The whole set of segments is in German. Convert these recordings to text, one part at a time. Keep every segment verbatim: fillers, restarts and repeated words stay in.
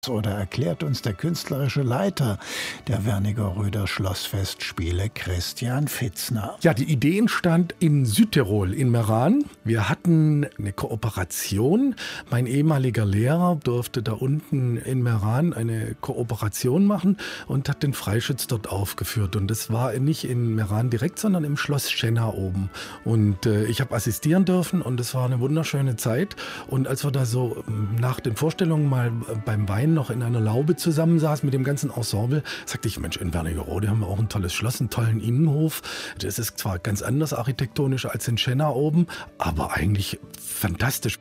Oder erklärt uns der künstlerische Leiter der Wernigeröder Schlossfestspiele, Christian Fitzner. Ja, die Idee entstand in Südtirol, in Meran. Wir hatten eine Kooperation. Mein ehemaliger Lehrer durfte da unten in Meran eine Kooperation machen und hat den Freischütz dort aufgeführt. Und das war nicht in Meran direkt, sondern im Schloss Schenna oben. Und äh, ich habe assistieren dürfen und es war eine wunderschöne Zeit. Und als wir da so nach den Vorstellungen mal beim Wein noch in einer Laube zusammensaß mit dem ganzen Ensemble, sagte ich, Mensch, in Wernigerode haben wir auch ein tolles Schloss, einen tollen Innenhof. Das ist zwar ganz anders architektonisch als in Schenna oben, aber eigentlich fantastisch.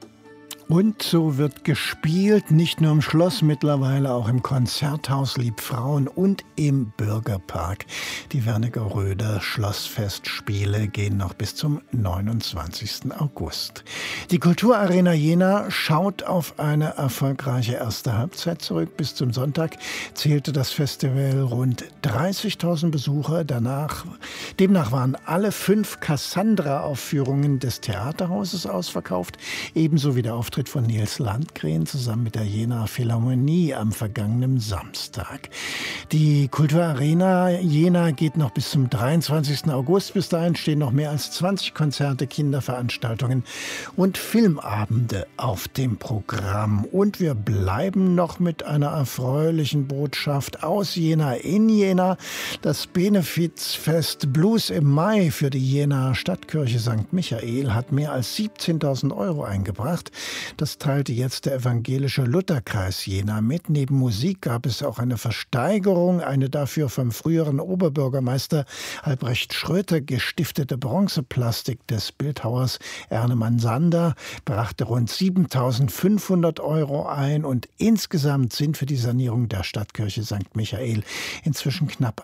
Und so wird gespielt, nicht nur im Schloss, mittlerweile auch im Konzerthaus Liebfrauen und im Bürgerpark. Die Wernigeröder Schlossfestspiele gehen noch bis zum neunundzwanzigsten August. Die Kulturarena Jena schaut auf eine erfolgreiche erste Halbzeit zurück. Bis zum Sonntag zählte das Festival rund dreißigtausend Besucher. Danach, demnach waren alle fünf Cassandra-Aufführungen des Theaterhauses ausverkauft, ebenso wie der Auftritt von Nils Landgren zusammen mit der Jenaer Philharmonie am vergangenen Samstag. Die Kulturarena Jena geht noch bis zum dreiundzwanzigsten August. Bis dahin stehen noch mehr als zwanzig Konzerte, Kinderveranstaltungen und Filmabende auf dem Programm. Und wir bleiben noch mit einer erfreulichen Botschaft aus Jena in Jena. Das Benefizfest Blues im Mai für die Jenaer Stadtkirche Sankt Michael hat mehr als siebzehntausend Euro eingebracht. Das teilte jetzt der evangelische Lutherkreis Jena mit. Neben Musik gab es auch eine Versteigerung. Eine dafür vom früheren Oberbürgermeister Albrecht Schröter gestiftete Bronzeplastik des Bildhauers Ernemann Sander brachte rund siebentausendfünfhundert Euro ein. Und insgesamt sind für die Sanierung der Stadtkirche Sankt Michael inzwischen knapp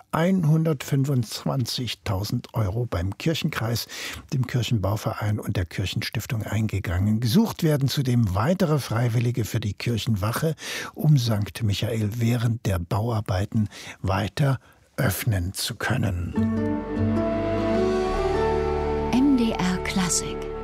hundertfünfundzwanzigtausend Euro beim Kirchenkreis, dem Kirchenbauverein und der Kirchenstiftung eingegangen. Gesucht werden zudem weitere Freiwillige für die Kirchenwache, um Sankt Michael während der Bauarbeiten weiter öffnen zu können. M D R Klassik